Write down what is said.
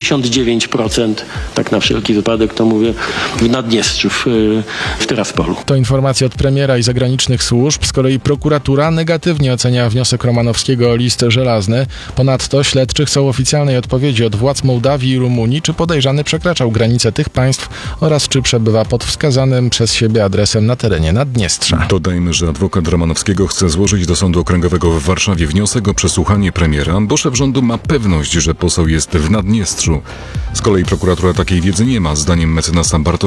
99%, tak na wszelki wypadek to mówię, w Naddniestrzu, w Tyraspolu. To informacja od premiera i zagranicznych służb. Z kolei prokuratura negatywnie ocenia wniosek Romanowskiego o list żelazny. Ponadto śledczy chcą oficjalnej odpowiedzi od władz Mołdawii i Rumunii, czy podejrzany przekraczał granice tych państw oraz czy przebywa pod wskazanym przez siebie adresem na terenie Naddniestrza. Dodajmy, że adwokat Romanowskiego chce złożyć do Sądu Okręgowego w Warszawie wniosek o przesłuchanie premiera, bo szef rządu ma pewność, że poseł jest w Naddniestrzu. Z kolei prokuratura takiej wiedzy nie ma. Zdaniem mecenasa Bartosza